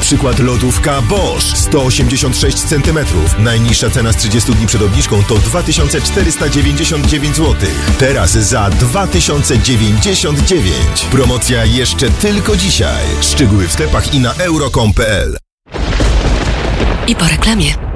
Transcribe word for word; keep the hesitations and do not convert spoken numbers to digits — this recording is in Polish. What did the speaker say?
przykład lodówka Bosch sto osiemdziesiąt sześć centymetrów. Najniższa cena z trzydziestu dni przed obniżką to dwa tysiące czterysta dziewięćdziesiąt dziewięć złotych. Teraz za dwa tysiące dziewięćdziesiąt dziewięć. Promocja jeszcze tylko dzisiaj. Szczegóły w sklepach i na euro kropka com kropka p l. I po reklamie.